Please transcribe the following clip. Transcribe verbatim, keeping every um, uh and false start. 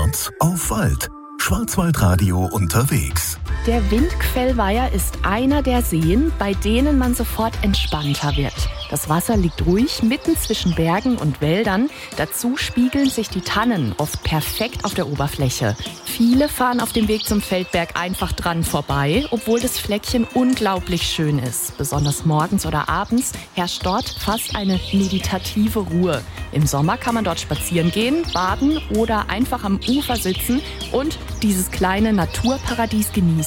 Schwarz auf Wald. Schwarzwaldradio unterwegs. Der Windquellweiher ist einer der Seen, bei denen man sofort entspannter wird. Das Wasser liegt ruhig mitten zwischen Bergen und Wäldern. Dazu spiegeln sich die Tannen oft perfekt auf der Oberfläche. Viele fahren auf dem Weg zum Feldberg einfach dran vorbei, obwohl das Fleckchen unglaublich schön ist. Besonders morgens oder abends herrscht dort fast eine meditative Ruhe. Im Sommer kann man dort spazieren gehen, baden oder einfach am Ufer sitzen und dieses kleine Naturparadies genießen.